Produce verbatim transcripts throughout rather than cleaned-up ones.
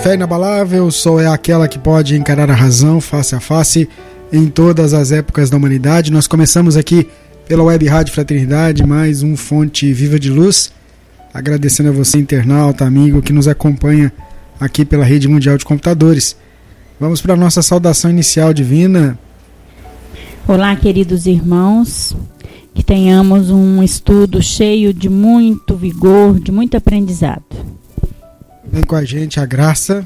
Fé inabalável só é aquela que pode encarar a razão face a face em todas as épocas da humanidade. Nós começamos aqui pela Web Rádio Fraternidade, mais um Fonte Viva de Luz. Agradecendo a você, internauta, amigo, que nos acompanha aqui pela Rede Mundial de Computadores. Vamos para a nossa saudação inicial divina. Olá, queridos irmãos. Que tenhamos um estudo cheio de muito vigor, de muito aprendizado. Vem com a gente a Graça.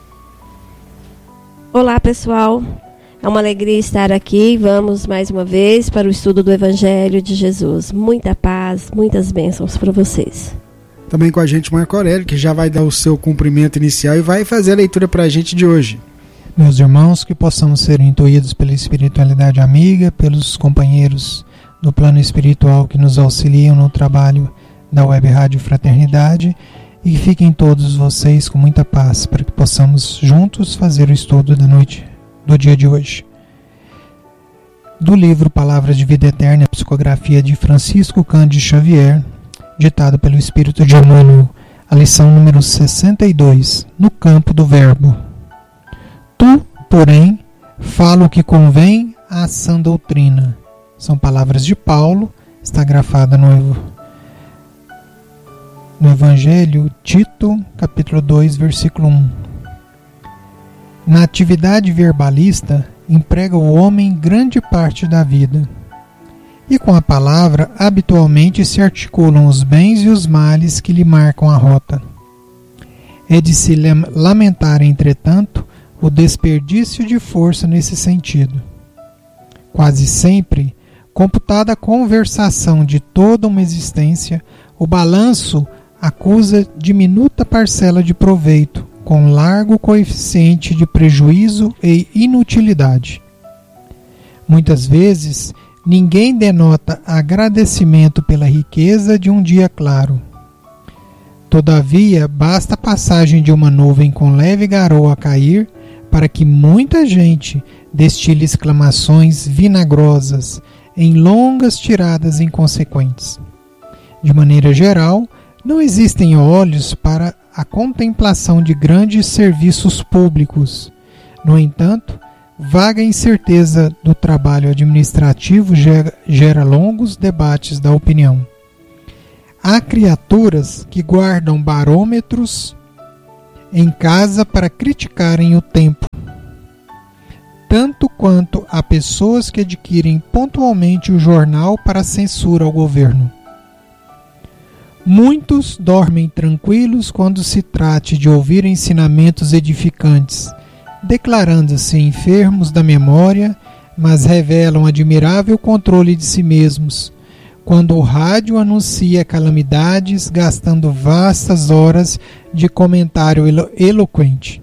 Olá, pessoal. É uma alegria estar aqui. Vamos mais uma vez para o estudo do Evangelho de Jesus. Muita paz, muitas bênçãos para vocês. Também com a gente Marco Aurélio, que já vai dar o seu cumprimento inicial e vai fazer a leitura para a gente de hoje. Meus irmãos, que possamos ser intuídos pela espiritualidade amiga, pelos companheiros do plano espiritual que nos auxiliam no trabalho da Web Rádio Fraternidade, e que fiquem todos vocês com muita paz, para que possamos juntos fazer o estudo da noite do dia de hoje. Do livro Palavras de Vida Eterna, psicografia de Francisco Cândido Xavier, ditado pelo Espírito de Emmanuel, a lição número sessenta e dois, no campo do verbo. Tu, porém, fala o que convém à sã doutrina. São palavras de Paulo, está grafada no, no Evangelho, Tito, capítulo dois, versículo um. Na atividade verbalista, emprega o homem grande parte da vida. E com a palavra, habitualmente se articulam os bens e os males que lhe marcam a rota. É de se lamentar, entretanto, o desperdício de força nesse sentido. Quase sempre, computada a conversação de toda uma existência, o balanço acusa diminuta parcela de proveito, com largo coeficiente de prejuízo e inutilidade. Muitas vezes, ninguém denota agradecimento pela riqueza de um dia claro. Todavia, basta a passagem de uma nuvem com leve garoa a cair para que muita gente destile exclamações vinagrosas em longas tiradas inconsequentes. De maneira geral, não existem olhos para a contemplação de grandes serviços públicos. No entanto, vaga incerteza do trabalho administrativo gera, gera longos debates da opinião. Há criaturas que guardam barômetros em casa para criticarem o tempo, tanto quanto há pessoas que adquirem pontualmente o jornal para censura ao governo. Muitos dormem tranquilos quando se trate de ouvir ensinamentos edificantes, declarando-se enfermos da memória, mas revelam admirável controle de si mesmos, quando o rádio anuncia calamidades, gastando vastas horas de comentário elo- eloquente.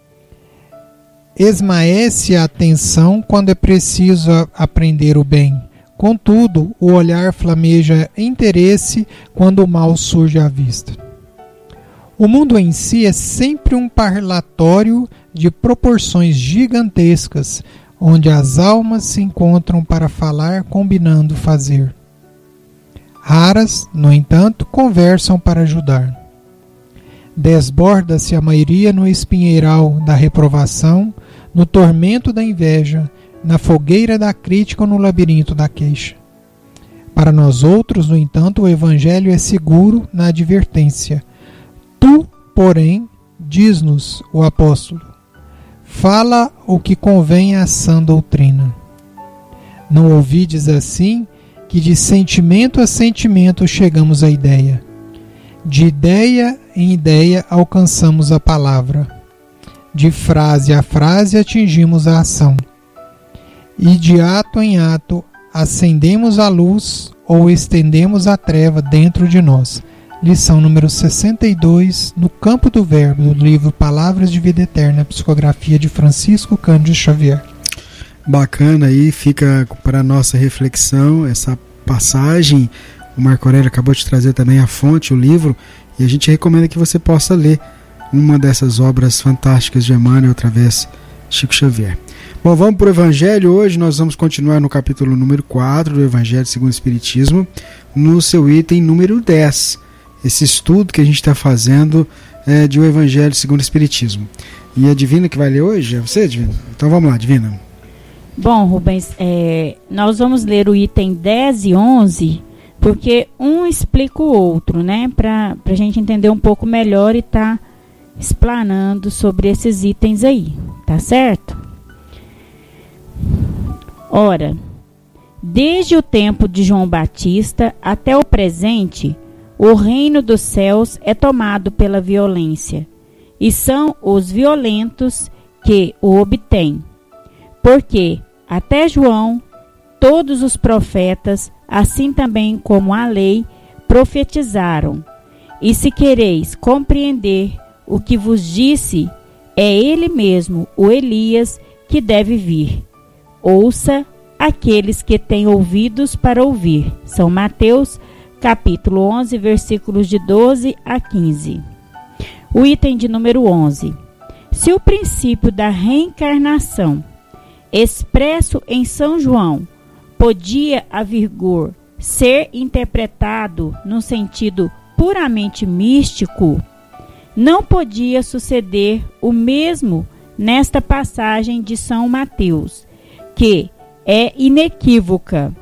Esmaece a atenção quando é preciso a- aprender o bem. Contudo, o olhar flameja interesse quando o mal surge à vista. O mundo em si é sempre um parlatório de proporções gigantescas, onde as almas se encontram para falar combinando fazer. Raras, no entanto, conversam para ajudar. Desborda-se a maioria no espinheiral da reprovação, no tormento da inveja, na fogueira da crítica ou no labirinto da queixa. Para nós outros, no entanto, o Evangelho é seguro na advertência. Tu, porém, diz-nos o apóstolo, fala o que convém à sã doutrina. Não ouvides assim que de sentimento a sentimento chegamos à ideia. De ideia em ideia alcançamos a palavra. De frase a frase atingimos a ação. E de ato em ato acendemos a luz ou estendemos a treva dentro de nós. Lição número sessenta e dois, no campo do verbo, do livro Palavras de Vida Eterna, psicografia de Francisco Cândido Xavier. Bacana, aí fica para nossa reflexão essa passagem. O Marco Aurélio acabou de trazer também a fonte, o livro, e a gente recomenda que você possa ler uma dessas obras fantásticas de Emmanuel através de Chico Xavier. Bom, vamos para o Evangelho. Hoje nós vamos continuar no capítulo número quatro do Evangelho segundo o Espiritismo, no seu item número dez. esse estudo que a gente está fazendo é, de O Evangelho segundo o Espiritismo. E a Divina que vai ler hoje, é você, Divina? Então vamos lá, Divina. Bom, Rubens, é, nós vamos ler o item dez e onze, porque um explica o outro, né? Para a gente entender um pouco melhor e estar tá explanando sobre esses itens aí, tá certo? Ora, desde o tempo de João Batista até o presente, o reino dos céus é tomado pela violência, e são os violentos que o obtêm. Porque até João, todos os profetas, assim também como a lei, profetizaram. E se quereis compreender o que vos disse, é ele mesmo, o Elias, que deve vir. Ouça aqueles que têm ouvidos para ouvir. São Mateus, capítulo onze, versículos de doze a quinze. O item de número onze. Se o princípio da reencarnação, expresso em São João, podia, a vigor, ser interpretado no sentido puramente místico, não podia suceder o mesmo nesta passagem de São Mateus, que é inequívoca.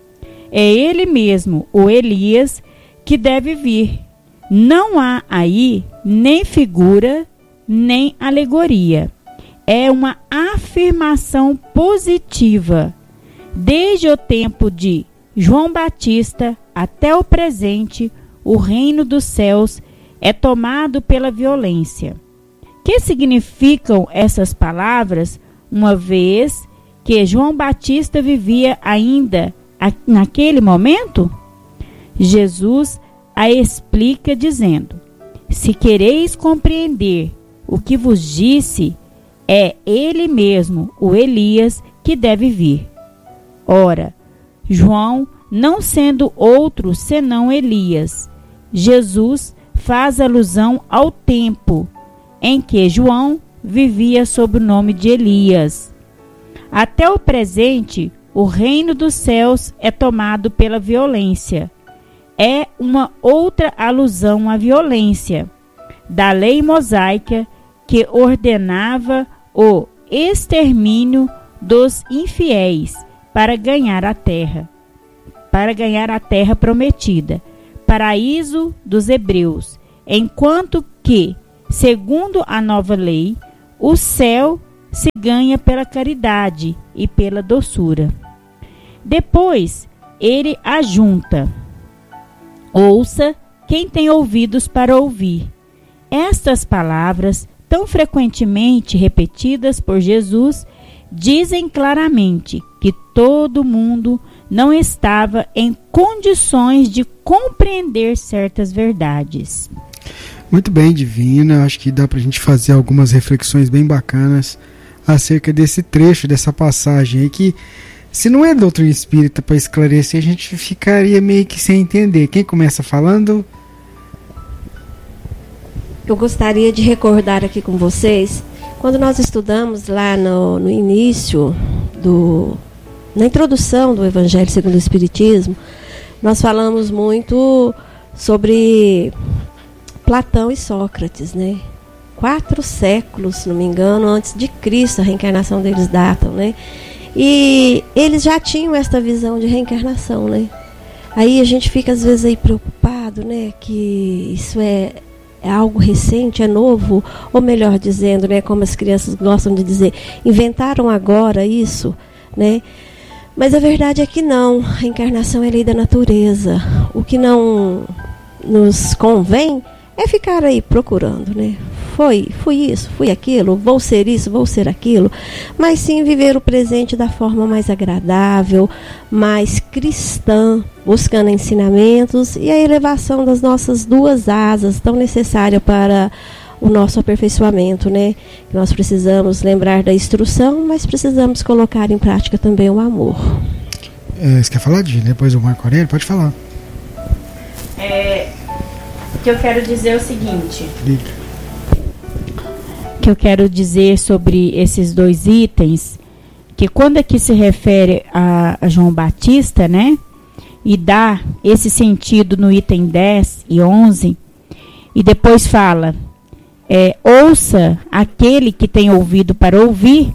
É ele mesmo, o Elias, que deve vir. Não há aí nem figura, nem alegoria. É uma afirmação positiva. Desde o tempo de João Batista até o presente, o reino dos céus é tomado pela violência. Que significam essas palavras, uma vez que João Batista vivia ainda naquele momento? Jesus a explica dizendo: se quereis compreender o que vos disse, é ele mesmo, o Elias, que deve vir. Ora, João, não sendo outro senão Elias, Jesus faz alusão ao tempo em que João vivia sob o nome de Elias. Até o presente, o reino dos céus é tomado pela violência. É uma outra alusão à violência da lei mosaica que ordenava o extermínio dos infiéis para ganhar a terra, para ganhar a terra prometida, paraíso dos hebreus, enquanto que, segundo a nova lei, o céu se ganha pela caridade e pela doçura. Depois, ele ajunta: ouça quem tem ouvidos para ouvir. Estas palavras, tão frequentemente repetidas por Jesus, dizem claramente que todo mundo não estava em condições de compreender certas verdades. Muito bem, Divina. Acho que dá para a gente fazer algumas reflexões bem bacanas acerca desse trecho, dessa passagem aí, que se não é doutrina espírita para esclarecer, a gente ficaria meio que sem entender. Quem começa falando? Eu gostaria de recordar aqui com vocês, quando nós estudamos lá no, no início, do, na introdução do Evangelho segundo o Espiritismo, nós falamos muito sobre Platão e Sócrates, né? Quatro séculos, se não me engano, antes de Cristo, a reencarnação deles datam, né? E eles já tinham esta visão de reencarnação, né? Aí a gente fica às vezes aí preocupado, né? Que isso é, é algo recente, é novo, ou melhor dizendo, né? Como as crianças gostam de dizer, inventaram agora isso, né? Mas a verdade é que não. A encarnação é lei da natureza. O que não nos convém é ficar aí procurando, né? Foi, fui isso, fui aquilo, vou ser isso, vou ser aquilo, mas sim viver o presente da forma mais agradável, mais cristã, buscando ensinamentos e a elevação das nossas duas asas, tão necessária para o nosso aperfeiçoamento, né? Nós precisamos lembrar da instrução, mas precisamos colocar em prática também o amor. É, você quer falar, de depois o Marco Aurélio? Pode falar. É, o que eu quero dizer é o seguinte... Liga. que eu quero dizer sobre esses dois itens, que quando aqui se refere a, a João Batista, né, e dá esse sentido no item dez e onze, e depois fala, é, ouça aquele que tem ouvido para ouvir,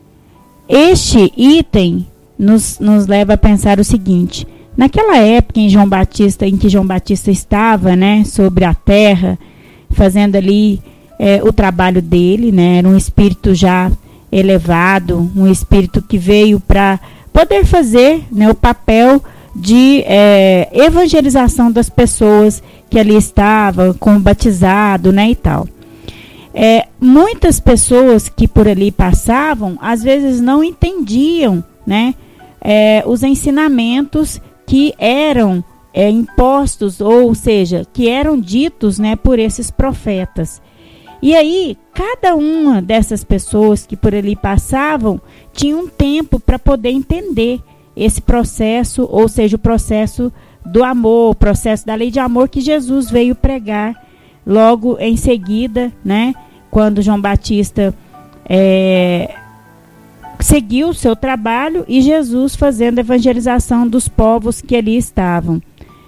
este item nos, nos leva a pensar o seguinte: naquela época em, João Batista, em que João Batista estava, né, sobre a terra, fazendo ali é, o trabalho dele, né, era um espírito já elevado, um espírito que veio para poder fazer, né, o papel de é, evangelização das pessoas que ali estavam, com o batizado, né, e tal. É, muitas pessoas que por ali passavam, às vezes não entendiam, né, é, os ensinamentos que eram é, impostos, ou seja, que eram ditos, né, por esses profetas. E aí, cada uma dessas pessoas que por ali passavam tinha um tempo para poder entender esse processo, ou seja, o processo do amor, o processo da lei de amor que Jesus veio pregar logo em seguida, né, quando João Batista é, seguiu o seu trabalho e Jesus fazendo a evangelização dos povos que ali estavam.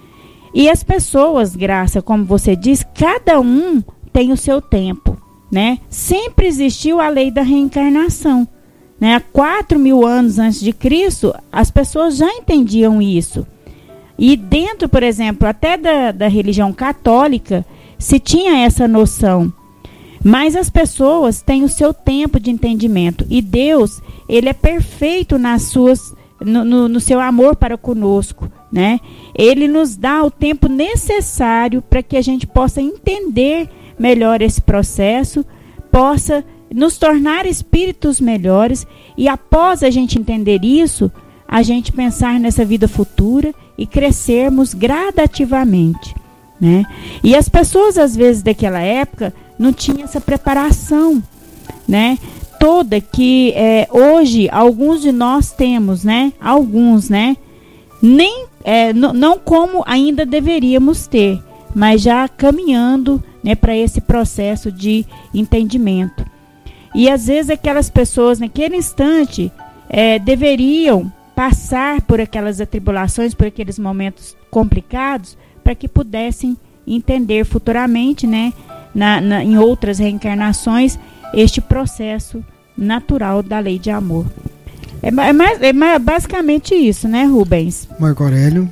E as pessoas, Graça, como você diz, cada um tem o seu tempo, né? Sempre existiu a lei da reencarnação. Né? Há quatro mil anos antes de Cristo, as pessoas já entendiam isso. E dentro, por exemplo, até da, da religião católica, se tinha essa noção. Mas as pessoas têm o seu tempo de entendimento. E Deus, ele é perfeito nas suas, no, no, no seu amor para conosco. Né? Ele nos dá o tempo necessário para que a gente possa entender melhor esse processo, possa nos tornar espíritos melhores, e após a gente entender isso, a gente pensar nessa vida futura e crescermos gradativamente, né? E as pessoas, às vezes, daquela época, não tinham essa preparação, né? Toda que é, hoje alguns de nós temos, né? Alguns, né? Nem, é, n- não como ainda deveríamos ter, mas já caminhando, né, para esse processo de entendimento. E às vezes aquelas pessoas naquele instante é, deveriam passar por aquelas atribulações, por aqueles momentos complicados, para que pudessem entender futuramente, né, na, na, em outras reencarnações, este processo natural da lei de amor. É, é, mais, é mais, basicamente isso, né, Rubens? Marco Aurélio.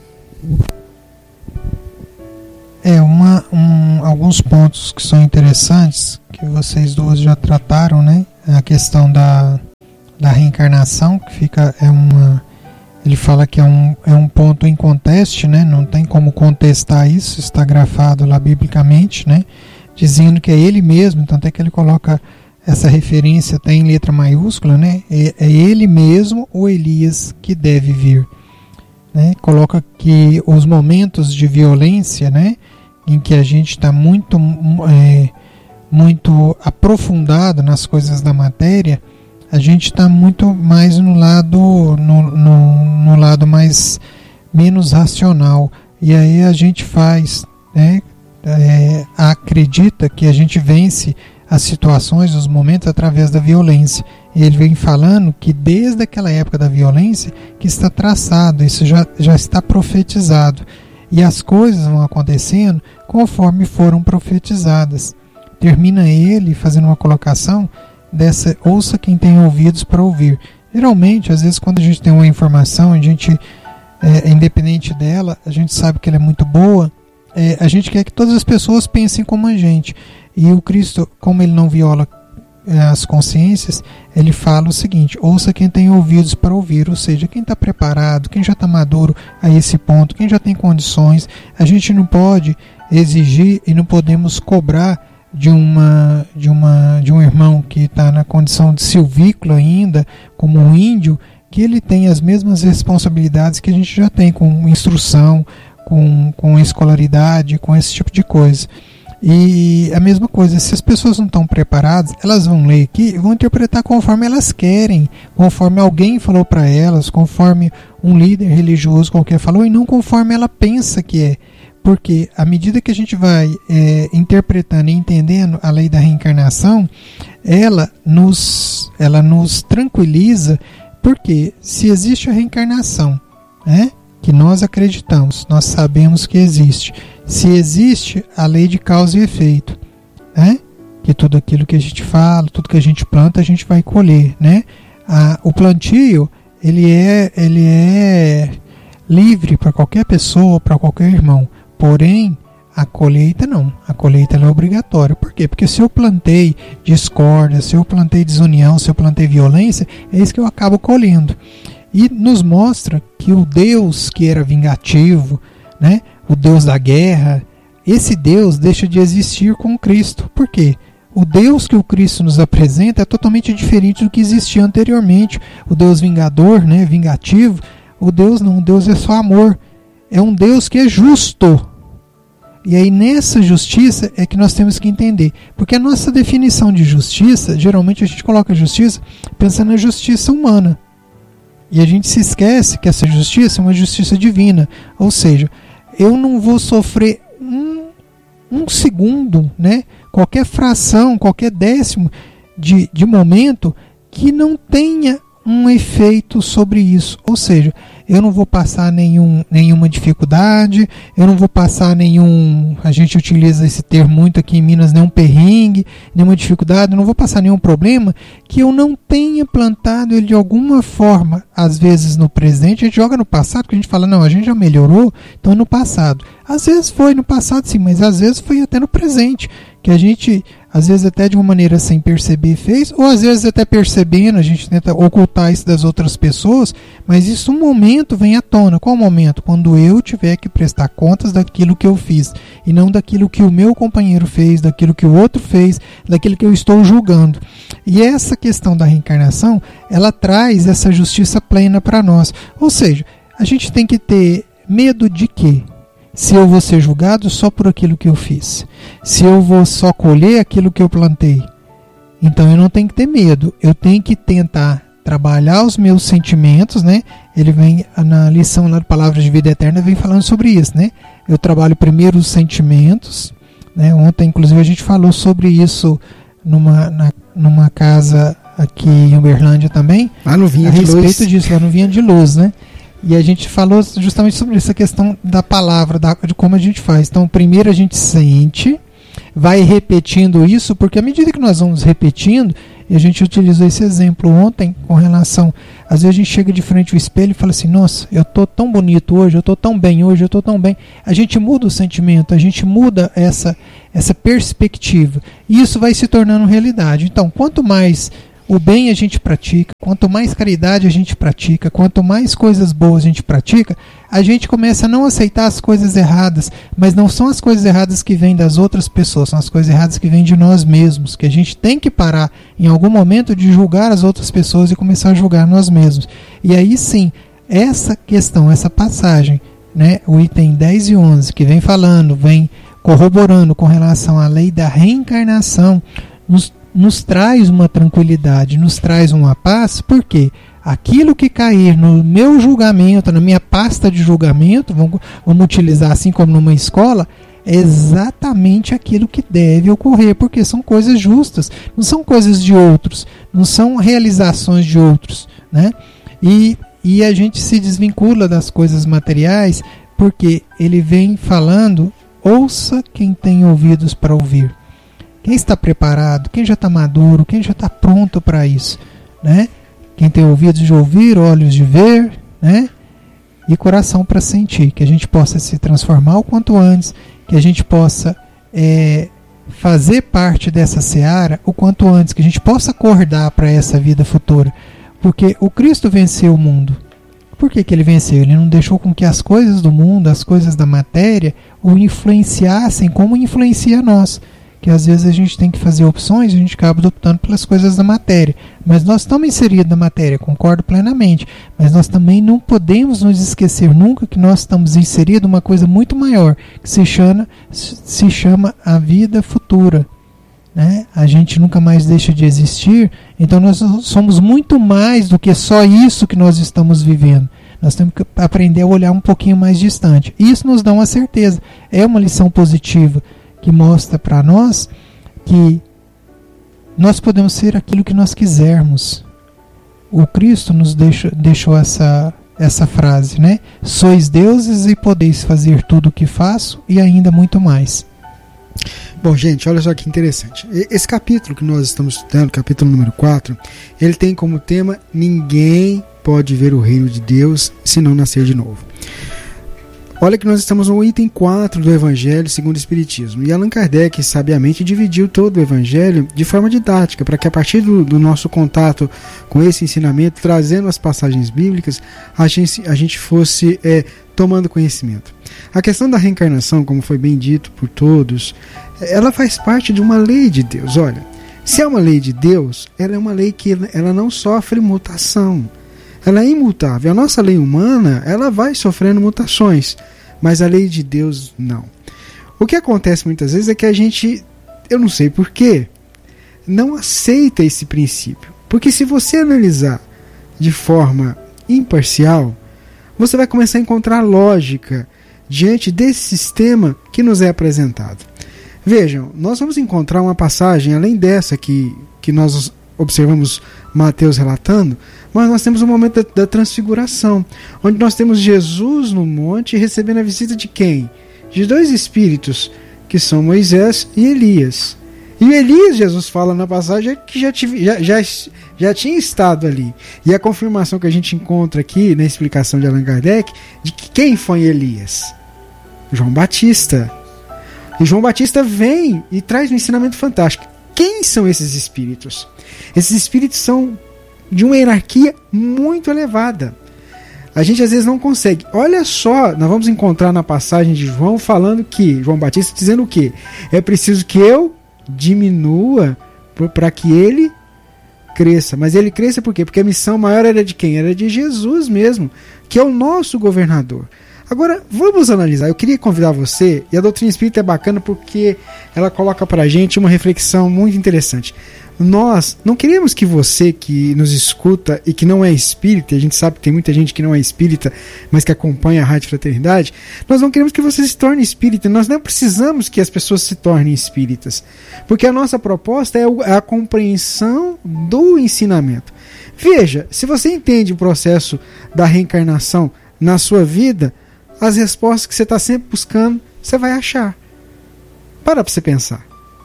É, uma, um, alguns pontos que são interessantes, que vocês duas já trataram, né? A questão da, da reencarnação, que fica, é uma, ele fala que é um, é um ponto inconteste, né? Não tem como contestar isso, está grafado lá biblicamente, né? Dizendo que é ele mesmo, tanto é que ele coloca essa referência até em letra maiúscula, né? É, é ele mesmo, o Elias, que deve vir. Né? Coloca que os momentos de violência, né, em que a gente está muito, é, muito aprofundado nas coisas da matéria, a gente está muito mais no lado, no, no, no lado mais menos racional. E aí a gente faz, né, é, acredita que a gente vence as situações, os momentos através da violência. Ele vem falando que desde aquela época da violência que está traçado, isso já, já está profetizado. E as coisas vão acontecendo conforme foram profetizadas. Termina ele fazendo uma colocação dessa, ouça quem tem ouvidos para ouvir. Geralmente, às vezes, quando a gente tem uma informação, a gente, é, independente dela, a gente sabe que ela é muito boa, é, a gente quer que todas as pessoas pensem como a gente. E o Cristo, como ele não viola as consciências, ele fala o seguinte: ouça quem tem ouvidos para ouvir, ou seja, quem está preparado, quem já está maduro a esse ponto, quem já tem condições. A gente não pode exigir e não podemos cobrar de, uma, de, uma, de um irmão que está na condição de silvícola ainda, como um índio, que ele tem as mesmas responsabilidades que a gente já tem com instrução, com, com escolaridade, com esse tipo de coisa. E a mesma coisa, se as pessoas não estão preparadas, elas vão ler aqui e vão interpretar conforme elas querem, conforme alguém falou para elas, conforme um líder religioso qualquer falou, e não conforme ela pensa que é. Porque à medida que a gente vai é, interpretando e entendendo a lei da reencarnação, ela nos, ela nos tranquiliza, porque se existe a reencarnação, né? que nós acreditamos, nós sabemos que existe. Se existe a lei de causa e efeito, né? Que tudo aquilo que a gente fala, tudo que a gente planta, a gente vai colher, né? A, o plantio, ele é, ele é livre para qualquer pessoa, para qualquer irmão. Porém, a colheita não. A colheita ela é obrigatória. Por quê? Porque se eu plantei discórdia, se eu plantei desunião, se eu plantei violência, é isso que eu acabo colhendo. E nos mostra que o Deus que era vingativo, né, o Deus da guerra, esse Deus deixa de existir com Cristo. Por quê? O Deus que o Cristo nos apresenta é totalmente diferente do que existia anteriormente. O Deus vingador, né, vingativo, o Deus não, o Deus é só amor. É um Deus que é justo. E aí nessa justiça é que nós temos que entender. Porque a nossa definição de justiça, geralmente a gente coloca a justiça pensando na justiça humana. E a gente se esquece que essa justiça é uma justiça divina. Ou seja, eu não vou sofrer um, um segundo, né? Qualquer fração, qualquer décimo de, de momento que não tenha um efeito sobre isso. Ou seja, eu não vou passar nenhum, nenhuma dificuldade, eu não vou passar nenhum, a gente utiliza esse termo muito aqui em Minas, nenhum perrengue, nenhuma dificuldade, eu não vou passar nenhum problema que eu não tenha plantado ele de alguma forma, às vezes no presente, a gente joga no passado, porque a gente fala, não, a gente já melhorou, então no passado. Às vezes foi no passado sim, mas às vezes foi até no presente, que a gente, às vezes até de uma maneira sem perceber fez, ou às vezes até percebendo, a gente tenta ocultar isso das outras pessoas, mas isso um momento vem à tona. Qual momento? Quando eu tiver que prestar contas daquilo que eu fiz, e não daquilo que o meu companheiro fez, daquilo que o outro fez, daquilo que eu estou julgando. E essa questão da reencarnação, ela traz essa justiça plena para nós. Ou seja, a gente tem que ter medo de quê? Se eu vou ser julgado só por aquilo que eu fiz, se eu vou só colher aquilo que eu plantei, então eu não tenho que ter medo, eu tenho que tentar trabalhar os meus sentimentos, né? Ele vem na lição lá do Palavra de Vida Eterna, vem falando sobre isso, né? Eu trabalho primeiro os sentimentos, né? Ontem inclusive a gente falou sobre isso numa, na, numa casa aqui em Uberlândia também, lá no Vinha a de respeito Luz. disso, lá no Vinha de Luz, né? E a gente falou justamente sobre essa questão da palavra, da, de como a gente faz. Então, primeiro a gente sente, vai repetindo isso, porque à medida que nós vamos repetindo, e a gente utilizou esse exemplo ontem com relação, às vezes a gente chega de frente ao espelho e fala assim, nossa, eu estou tão bonito hoje, eu estou tão bem hoje, eu estou tão bem. A gente muda o sentimento, a gente muda essa, essa perspectiva, e isso vai se tornando realidade. Então, quanto mais o bem a gente pratica, quanto mais caridade a gente pratica, quanto mais coisas boas a gente pratica, a gente começa a não aceitar as coisas erradas, mas não são as coisas erradas que vêm das outras pessoas, são as coisas erradas que vêm de nós mesmos, que a gente tem que parar em algum momento de julgar as outras pessoas e começar a julgar nós mesmos. E aí sim, essa questão, essa passagem, né, o item dez e onze, que vem falando, vem corroborando com relação à lei da reencarnação, nos nos traz uma tranquilidade, nos traz uma paz, porque aquilo que cair no meu julgamento, na minha pasta de julgamento, vamos, vamos utilizar assim como numa escola, é exatamente aquilo que deve ocorrer, porque são coisas justas, não são coisas de outros, não são realizações de outros, né? E, e a gente se desvincula das coisas materiais, porque ele vem falando, ouça quem tem ouvidos para ouvir. Quem está preparado, quem já está maduro, quem já está pronto para isso, né? Quem tem ouvidos de ouvir, olhos de ver, né? E coração para sentir, que a gente possa se transformar o quanto antes, que a gente possa é, fazer parte dessa seara o quanto antes, que a gente possa acordar para essa vida futura, porque o Cristo venceu o mundo. Por que que ele venceu? Ele não deixou com que as coisas do mundo, as coisas da matéria, o influenciassem como influencia nós. Que às vezes a gente tem que fazer opções e a gente acaba optando pelas coisas da matéria. Mas nós estamos inseridos na matéria, concordo plenamente. Mas nós também não podemos nos esquecer nunca que nós estamos inseridos em uma coisa muito maior, que se chama, se chama a vida futura. Né? A gente nunca mais deixa de existir, então nós somos muito mais do que só isso que nós estamos vivendo. Nós temos que aprender a olhar um pouquinho mais distante. Isso nos dá uma certeza, é uma lição positiva, que mostra para nós que nós podemos ser aquilo que nós quisermos. O Cristo nos deixou, deixou essa, essa frase, né? Sois deuses e podeis fazer tudo o que faço e ainda muito mais. Bom, gente, olha só que interessante. Esse capítulo que nós estamos estudando, capítulo número quatro, ele tem como tema: ninguém pode ver o reino de Deus se não nascer de novo. Olha que nós estamos no item quatro do Evangelho segundo o Espiritismo. E Allan Kardec sabiamente dividiu todo o Evangelho de forma didática, para que a partir do, do nosso contato com esse ensinamento, trazendo as passagens bíblicas, a gente, a gente fosse é, tomando conhecimento. A questão da reencarnação, como foi bem dito por todos, ela faz parte de uma lei de Deus. Olha, se é uma lei de Deus, ela é uma lei que ela não sofre mutação. Ela é imutável. A nossa lei humana, ela vai sofrendo mutações, mas a lei de Deus não. O que acontece muitas vezes é que a gente, eu não sei porquê, não aceita esse princípio. Porque se você analisar de forma imparcial, você vai começar a encontrar lógica diante desse sistema que nos é apresentado. Vejam, nós vamos encontrar uma passagem, além dessa que, que nós observamos Mateus relatando, mas nós temos o momento da, da transfiguração, onde nós temos Jesus no monte recebendo a visita de quem? De dois espíritos, que são Moisés e Elias. E Elias, Jesus fala na passagem, que já, tive, já, já, já tinha estado ali. E a confirmação que a gente encontra aqui, na explicação de Allan Kardec, de que quem foi Elias? João Batista. E João Batista vem e traz um ensinamento fantástico. Quem são esses espíritos? Esses espíritos são de uma hierarquia muito elevada. A gente às vezes não consegue. Olha só, nós vamos encontrar na passagem de João falando que, João Batista dizendo o quê? É preciso que eu diminua para que ele cresça. Mas ele cresça por quê? Porque a missão maior era de quem? Era de Jesus mesmo, que é o nosso governador. Agora, vamos analisar. Eu queria convidar você, e a doutrina espírita é bacana porque ela coloca pra gente uma reflexão muito interessante. Nós não queremos que você que nos escuta e que não é espírita, e a gente sabe que tem muita gente que não é espírita, mas que acompanha a Rádio Fraternidade, nós não queremos que você se torne espírita, nós não precisamos que as pessoas se tornem espíritas, porque a nossa proposta é a compreensão do ensinamento. Veja, se você entende o processo da reencarnação na sua vida, as respostas que você está sempre buscando, você vai achar. Para para você pensar.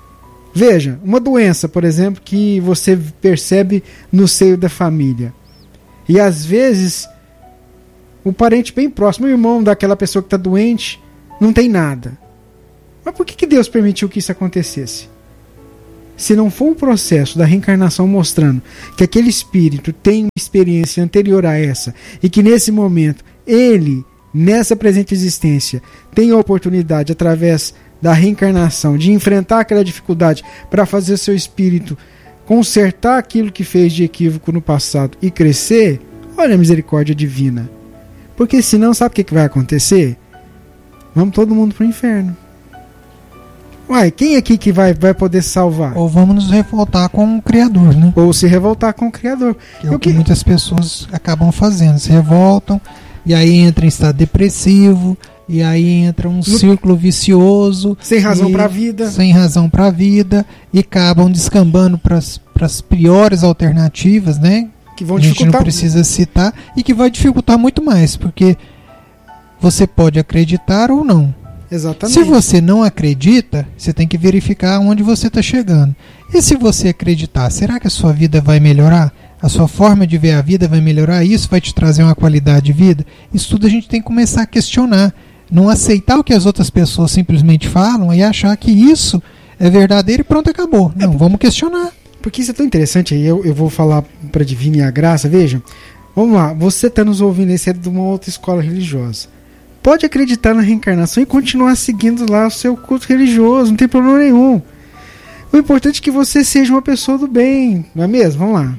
Veja, uma doença, por exemplo, que você percebe no seio da família. E às vezes, o parente bem próximo, o irmão daquela pessoa que está doente, não tem nada. Mas por que que Deus permitiu que isso acontecesse? Se não for um processo da reencarnação mostrando que aquele espírito tem uma experiência anterior a essa, e que nesse momento, ele, nessa presente existência, tem a oportunidade, através da reencarnação, de enfrentar aquela dificuldade para fazer seu espírito consertar aquilo que fez de equívoco no passado e crescer, olha a misericórdia divina. Porque senão, sabe o que, que vai acontecer? Vamos todo mundo para o inferno. Uai, quem aqui que vai, vai poder salvar? Ou vamos nos revoltar com o Criador, né? Ou se revoltar com o Criador. Que é o que muitas pessoas acabam fazendo, se revoltam, e aí entra em estado depressivo, e aí entra um círculo vicioso. Sem razão para a vida. Sem razão para a vida. E acabam descambando para as piores alternativas, né? Que vão a gente dificultar. não precisa citar. E que vai dificultar muito mais. Porque você pode acreditar ou não. Exatamente. Se você não acredita, você tem que verificar onde você está chegando. E se você acreditar, será que a sua vida vai melhorar? A sua forma de ver a vida vai melhorar? Isso vai te trazer uma qualidade de vida? Isso tudo a gente tem que começar a questionar. Não aceitar o que as outras pessoas simplesmente falam e achar que isso é verdadeiro e pronto, acabou. Não, é, vamos questionar. Porque isso é tão interessante aí, eu, eu vou falar para a Divina e a Graça, vejam. Vamos lá, você está nos ouvindo, esse é de uma outra escola religiosa. Pode acreditar na reencarnação e continuar seguindo lá o seu culto religioso, não tem problema nenhum. O importante é que você seja uma pessoa do bem, não é mesmo? Vamos lá.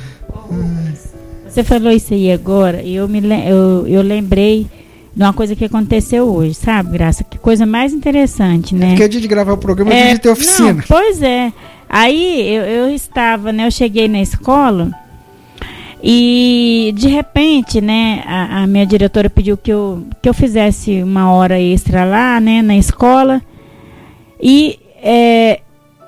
Você falou isso aí agora e eu, me, eu, eu lembrei de uma coisa que aconteceu hoje, sabe, Graça? Que coisa mais interessante, né? É porque é dia de gravar o programa, é, é dia de ter oficina. Não, pois é. Aí eu, eu estava, né? Eu cheguei na escola e de repente, né? A, a minha diretora pediu que eu, que eu fizesse uma hora extra lá, né? Na escola. E é,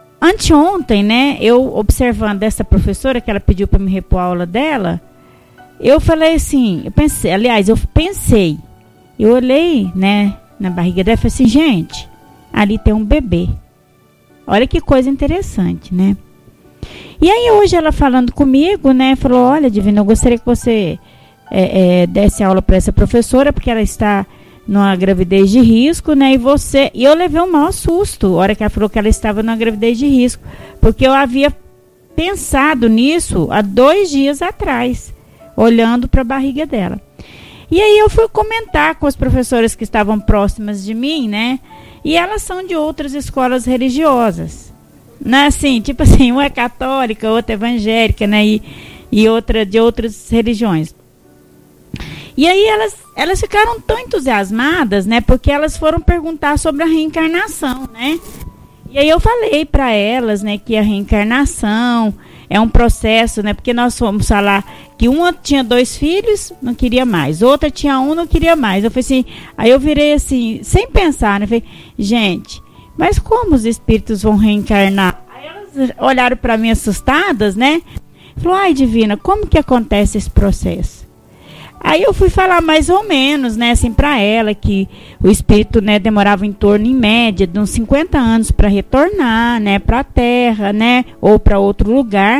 anteontem, né? Eu observando essa professora que ela pediu para me repor a aula dela. eu falei assim, eu pensei, aliás, eu pensei, eu olhei, né, na barriga dela e falei assim, gente, ali tem um bebê. Olha que coisa interessante, né? E aí hoje ela falando comigo, né, falou, olha, Divina, eu gostaria que você é, é, desse aula para essa professora, porque ela está numa gravidez de risco, né, e você, e eu levei um maior susto, a hora que ela falou que ela estava numa gravidez de risco, porque eu havia pensado nisso há dois dias atrás, olhando para a barriga dela. E aí eu fui comentar com as professoras que estavam próximas de mim, né? E elas são de outras escolas religiosas, né? Assim, tipo assim, uma é católica, outra é evangélica, né? E, e outra de outras religiões. E aí elas, elas ficaram tão entusiasmadas, né? Porque elas foram perguntar sobre a reencarnação, né? E aí eu falei para elas, né, que a reencarnação é um processo, né? Porque nós fomos falar que uma tinha dois filhos, não queria mais. Outra tinha um, não queria mais. Eu falei assim, aí eu virei assim, sem pensar, né? Eu falei, gente, mas como os espíritos vão reencarnar? Aí elas olharam para mim assustadas, né? Falou, ai, Divina, como que acontece esse processo? Aí eu fui falar mais ou menos, né, assim, para ela, que o espírito, né, demorava em torno, em média, de uns cinquenta anos para retornar, né, para a Terra, né, ou para outro lugar,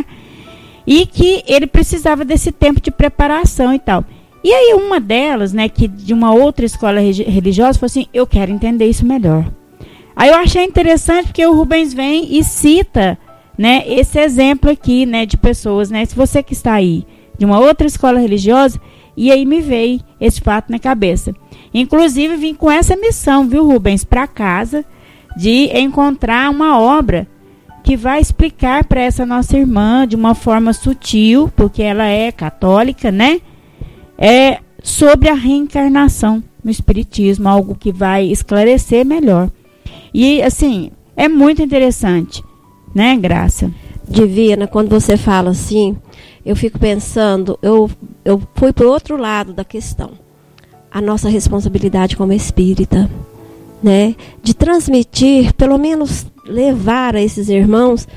e que ele precisava desse tempo de preparação e tal. E aí uma delas, né, que de uma outra escola religiosa, falou assim, eu quero entender isso melhor. Aí eu achei interessante porque o Rubens vem e cita, né, esse exemplo aqui, né, de pessoas, né, se você que está aí de uma outra escola religiosa. E aí me veio esse fato na cabeça. Inclusive, vim com essa missão, viu, Rubens, para casa, de encontrar uma obra que vai explicar para essa nossa irmã, de uma forma sutil, porque ela é católica, né? É sobre a reencarnação no Espiritismo, algo que vai esclarecer melhor. E, assim, é muito interessante, né, Graça? Divina, quando você fala assim, eu fico pensando, eu, eu fui para o outro lado da questão. A nossa responsabilidade como espírita, né? De transmitir, pelo menos levar a esses irmãos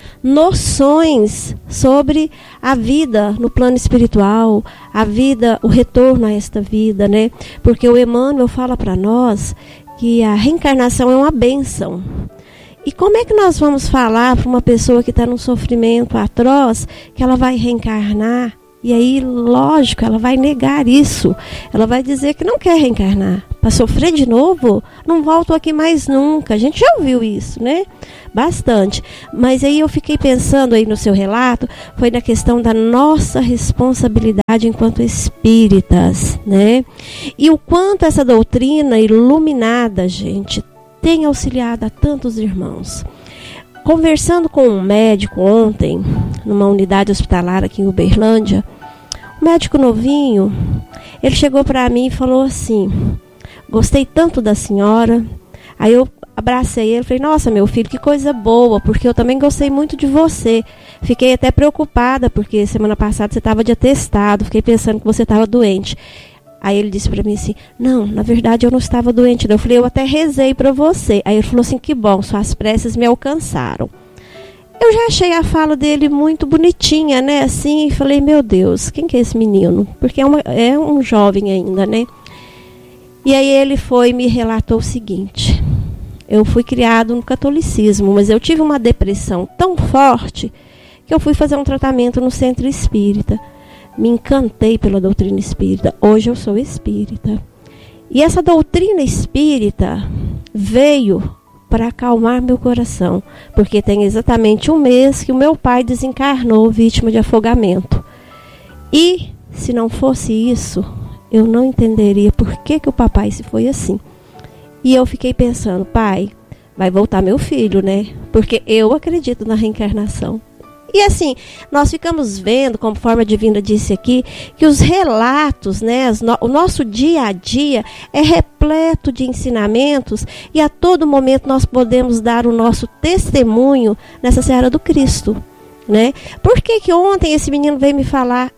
noções sobre a vida no plano espiritual, a vida, o retorno a esta vida, né? Porque o Emmanuel fala para nós que a reencarnação é uma bênção. E como é que nós vamos falar para uma pessoa que está num sofrimento atroz que ela vai reencarnar? E aí, lógico, ela vai negar isso. Ela vai dizer que não quer reencarnar. Para sofrer de novo? Não volto aqui mais nunca. A gente já ouviu isso, né? Bastante. Mas aí eu fiquei pensando aí no seu relato, foi na questão da nossa responsabilidade enquanto espíritas, né? E o quanto essa doutrina iluminada, gente, tem auxiliado a tantos irmãos. Conversando com um médico ontem, numa unidade hospitalar aqui em Uberlândia, um médico novinho, ele chegou para mim e falou assim, gostei tanto da senhora. Aí eu abracei ele e falei, nossa, meu filho, que coisa boa, porque eu também gostei muito de você. Fiquei até preocupada, porque semana passada você estava de atestado, fiquei pensando que você estava doente. Aí ele disse para mim assim, não, na verdade eu não estava doente não. Eu falei, eu até rezei para você. Aí ele falou assim, que bom, suas preces me alcançaram. Eu já achei a fala dele muito bonitinha, né, assim, e falei, meu Deus, quem que é esse menino? Porque é, uma, é um jovem ainda, né. E aí ele foi e me relatou o seguinte, eu fui criado no catolicismo, mas eu tive uma depressão tão forte que eu fui fazer um tratamento no centro espírita. Me encantei pela doutrina espírita. Hoje eu sou espírita. E essa doutrina espírita veio para acalmar meu coração. Porque tem exatamente um mês que o meu pai desencarnou vítima de afogamento. E, se não fosse isso, eu não entenderia por que, que o papai se foi assim. E eu fiquei pensando, pai, vai voltar meu filho, né? Porque eu acredito na reencarnação. E assim, nós ficamos vendo, conforme a Divina disse aqui, que os relatos, né, no, o nosso dia a dia é repleto de ensinamentos e a todo momento nós podemos dar o nosso testemunho nessa Seara do Cristo, né? Por que que ontem esse menino veio me falar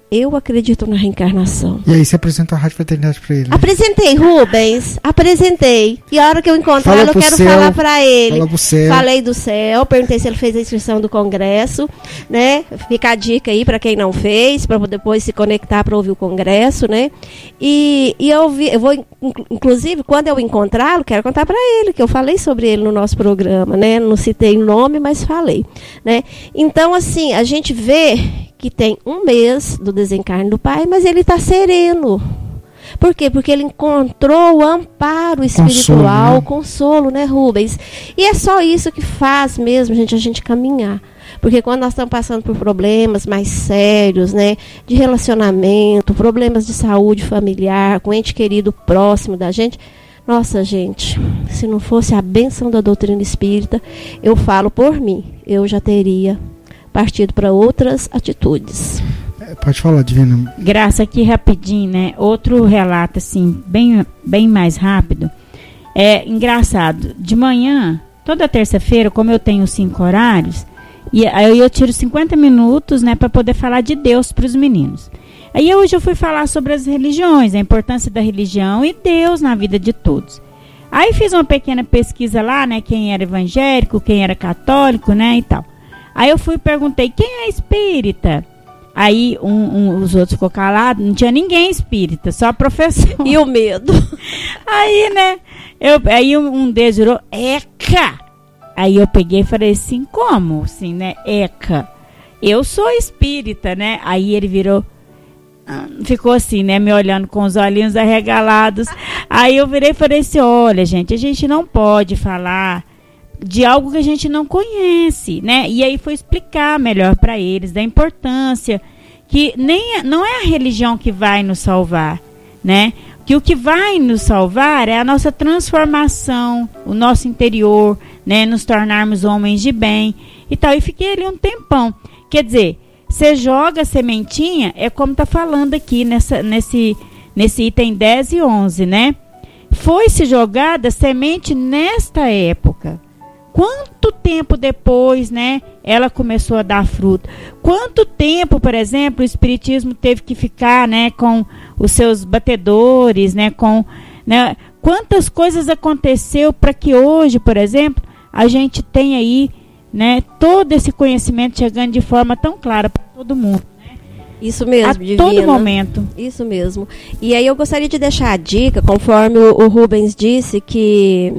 eu acredito na reencarnação. E aí você apresentou a Rádio Fraternidade para ele, né? Apresentei, Rubens, apresentei. E a hora que eu encontrar, eu quero céu, falar para ele. Fala pro céu. Falei do céu, perguntei se ele fez a inscrição do congresso, né? Fica a dica aí para quem não fez, para depois se conectar para ouvir o congresso, né? E, e eu, vi, eu vou, inclusive, quando eu encontrá-lo, quero contar para ele, que eu falei sobre ele no nosso programa, né? Não citei o nome, mas falei, né? Então, assim, a gente vê que tem um mês do desencarne do pai, mas ele está sereno. Por quê? Porque ele encontrou o amparo espiritual, consolo, né? consolo, né, Rubens? E é só isso que faz mesmo, gente, a gente caminhar. Porque quando nós estamos passando por problemas mais sérios, né, de relacionamento, problemas de saúde familiar, com ente querido próximo da gente, nossa, gente, se não fosse a bênção da doutrina espírita, eu falo por mim, eu já teria partido para outras atitudes. É, pode falar, Divina. Graça, aqui rapidinho, né? Outro relato, assim, bem, bem mais rápido. É engraçado, de manhã, toda terça-feira, como eu tenho cinco horários, e aí eu tiro cinquenta minutos, né, para poder falar de Deus para os meninos. Aí hoje eu fui falar sobre as religiões, a importância da religião e Deus na vida de todos. Aí fiz uma pequena pesquisa lá, né, quem era evangélico, quem era católico, né, e tal. Aí eu fui e perguntei, quem é espírita? Aí um, um, os outros ficou calados, não tinha ninguém espírita, só professor. E o medo? Aí, né, eu, aí um, um deles virou, Eca! Aí eu peguei e falei assim, como? Assim, né, Eca, eu sou espírita, né? Aí ele virou, ficou assim, né, me olhando com os olhinhos arregalados. Aí eu virei e falei assim, olha, gente, a gente não pode falar de algo que a gente não conhece, né? E aí foi explicar melhor para eles da importância que nem não é a religião que vai nos salvar, né? Que o que vai nos salvar é a nossa transformação, o nosso interior, né? Nos tornarmos homens de bem e tal. E fiquei ali um tempão. Quer dizer, você joga a sementinha, é como tá falando aqui nessa, nesse, nesse item dez e onze, né? Foi-se jogada semente nesta época. Quanto tempo depois, né, ela começou a dar fruto? Quanto tempo, por exemplo, o espiritismo teve que ficar, né, com os seus batedores, né, com, né, quantas coisas aconteceu para que hoje, por exemplo, a gente tenha aí, né, todo esse conhecimento chegando de forma tão clara para todo mundo. Isso mesmo, a Divina. todo momento. Isso mesmo. E aí eu gostaria de deixar a dica, conforme o, o Rubens disse, que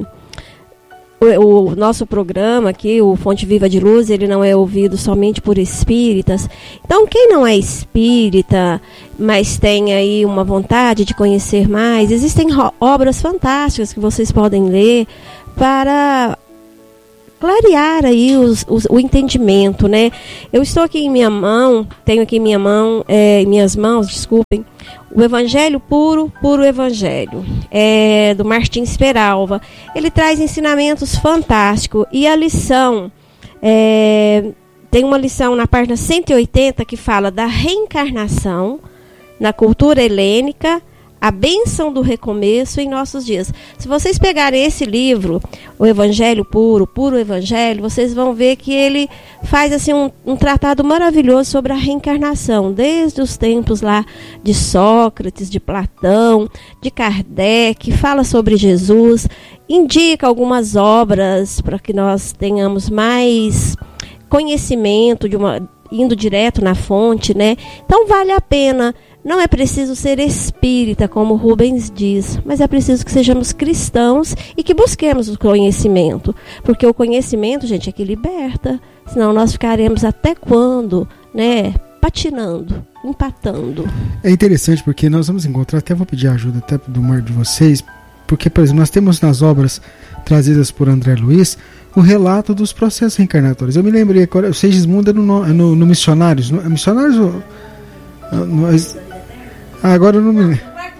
O, o nosso programa aqui, o Fonte Viva de Luz, ele não é ouvido somente por espíritas. Então, quem não é espírita, mas tem aí uma vontade de conhecer mais, existem obras fantásticas que vocês podem ler para clarear aí os, os, o entendimento, né? Eu estou aqui em minha mão, tenho aqui em minha mão, é, em minhas mãos, desculpem, o Evangelho Puro, Puro Evangelho, é, do Martins Peralva. Ele traz ensinamentos fantásticos. E a lição, é, tem uma lição na página cento e oitenta que fala da reencarnação na cultura helênica, a bênção do recomeço em nossos dias. Se vocês pegarem esse livro, o Evangelho Puro, Puro Evangelho, vocês vão ver que ele faz assim um, um tratado maravilhoso sobre a reencarnação, desde os tempos lá de Sócrates, de Platão, de Kardec, fala sobre Jesus, indica algumas obras para que nós tenhamos mais conhecimento, de uma, indo direto na fonte, né? Então vale a pena. Não é preciso ser espírita, como Rubens diz, mas é preciso que sejamos cristãos e que busquemos o conhecimento. Porque o conhecimento, gente, é que liberta. Senão nós ficaremos até quando, né, patinando, empatando. É interessante porque nós vamos encontrar, até vou pedir ajuda até do mar de vocês, porque, por exemplo, nós temos nas obras trazidas por André Luiz o relato dos processos reencarnatórios. Eu me lembrei agora, o Segismundo é no, no, no Missionários. No, Missionários ou... Nós, ah, agora eu não me.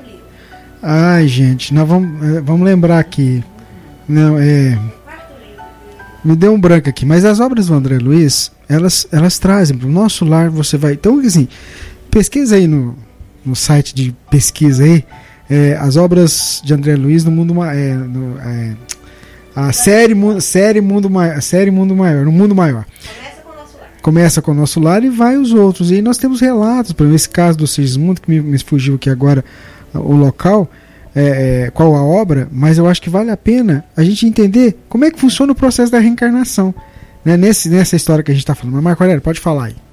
Ai, gente, nós vamos, é, vamos lembrar aqui. Não, é. Me deu um branco aqui. Mas as obras do André Luiz, elas, elas trazem para o nosso lar. Você vai. Então, assim, pesquisa aí no, no site de pesquisa aí. É, as obras de André Luiz no mundo. É, no, é, a série, série, mundo, a série Mundo Maior. No Mundo Maior. começa com o nosso lar e vai os outros. E aí nós temos relatos, por exemplo, esse caso do Segismundo, que me, me fugiu aqui agora o local, é, é, qual a obra, mas eu acho que vale a pena a gente entender como é que funciona o processo da reencarnação, né, nesse, nessa história que a gente está falando. Mas Marco Aurélio, pode falar aí.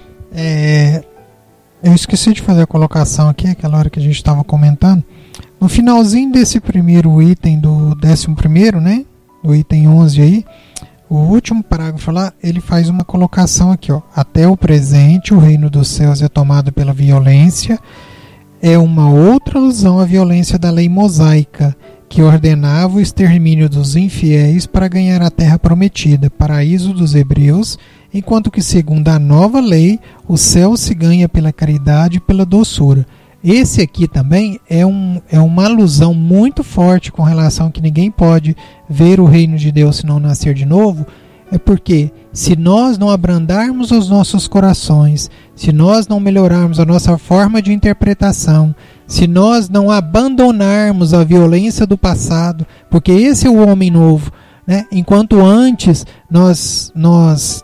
É, eu esqueci de fazer a colocação aqui, aquela hora que a gente estava comentando. No finalzinho desse primeiro item do décimo primeiro, né, do item onze aí, o último parágrafo lá, ele faz uma colocação aqui, ó. Até o presente, o reino dos céus é tomado pela violência. É uma outra alusão à violência da lei mosaica, que ordenava o extermínio dos infiéis para ganhar a terra prometida, paraíso dos hebreus, enquanto que, segundo a nova lei, o céu se ganha pela caridade e pela doçura. Esse aqui também é, um, é uma alusão muito forte com relação a que ninguém pode ver o reino de Deus se não nascer de novo. É porque se nós não abrandarmos os nossos corações, se nós não melhorarmos a nossa forma de interpretação, se nós não abandonarmos a violência do passado, porque esse é o homem novo, né? Enquanto antes nós, nós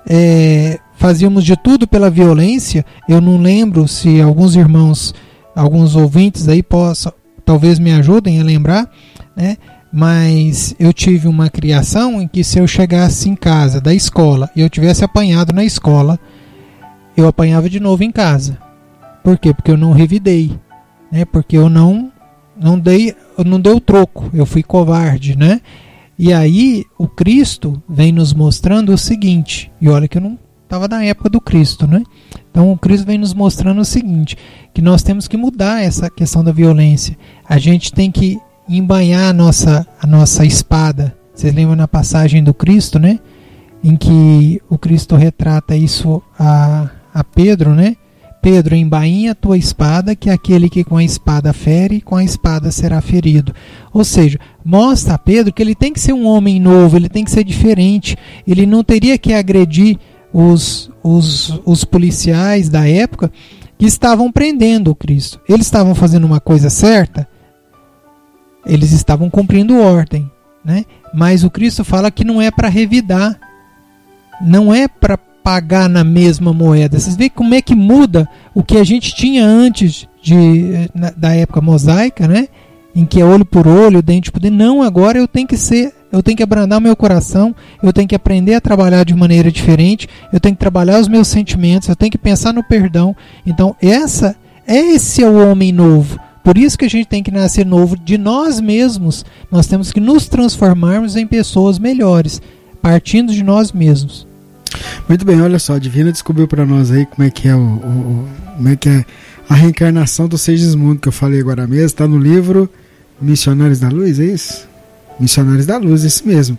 é, fazíamos de tudo pela violência, eu não lembro se alguns irmãos, alguns ouvintes aí possam, talvez me ajudem a lembrar, né? Mas eu tive uma criação em que se eu chegasse em casa da escola e eu tivesse apanhado na escola, eu apanhava de novo em casa. Por quê? Porque eu não revidei, né? Porque eu não não dei, eu não dei o troco, eu fui covarde, né? E aí o Cristo vem nos mostrando o seguinte, e olha que eu não estava na época do Cristo, né? Então o Cristo vem nos mostrando o seguinte, que nós temos que mudar essa questão da violência. A gente tem que embainhar a nossa, a nossa espada. Vocês lembram na passagem do Cristo, né? Em que o Cristo retrata isso a, a Pedro, né? Pedro, embainha a tua espada, que aquele que com a espada fere, com a espada será ferido. Ou seja, mostra a Pedro que ele tem que ser um homem novo, ele tem que ser diferente. Ele não teria que agredir os, os, os policiais da época que estavam prendendo o Cristo. Eles estavam fazendo uma coisa certa, eles estavam cumprindo ordem, né? Mas o Cristo fala que não é para revidar, não é para pagar na mesma moeda. Vocês veem como é que muda o que a gente tinha antes de, na, da época mosaica, né? Em que é olho por olho, dente por dente. Não, agora eu tenho que ser, eu tenho que abrandar meu coração, eu tenho que aprender a trabalhar de maneira diferente, eu tenho que trabalhar os meus sentimentos, eu tenho que pensar no perdão. Então, essa, esse é o homem novo. Por isso que a gente tem que nascer novo de nós mesmos. Nós temos que nos transformarmos em pessoas melhores, partindo de nós mesmos. Muito bem, olha só, a Divina descobriu para nós aí como é que é o, o, como é que é a reencarnação do Segismundo, que eu falei agora mesmo. Está no livro Missionários da Luz, é isso? Missionários da Luz, isso mesmo.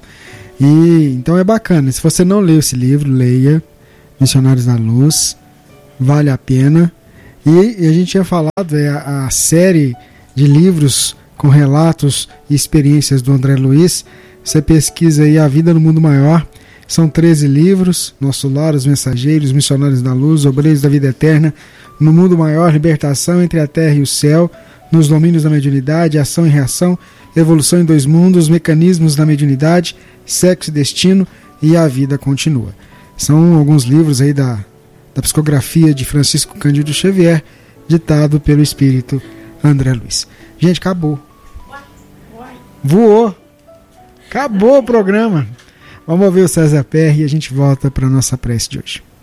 E então é bacana. Se você não leu esse livro, leia Missionários da Luz, vale a pena. E, e a gente tinha falado, é a, a série de livros com relatos e experiências do André Luiz. Você pesquisa aí A Vida no Mundo Maior. São treze livros: Nosso Lar, Os Mensageiros, Missionários da Luz, Obreiros da Vida Eterna, No Mundo Maior, Libertação entre a Terra e o Céu, Nos Domínios da Mediunidade, Ação e Reação, Evolução em Dois Mundos, Mecanismos da Mediunidade, Sexo e Destino e A Vida Continua. São alguns livros aí da, da psicografia de Francisco Cândido Xavier, ditado pelo espírito André Luiz. Gente, acabou. Voou. Acabou o programa. Vamos ouvir o César Perry e a gente volta para a nossa prece de hoje.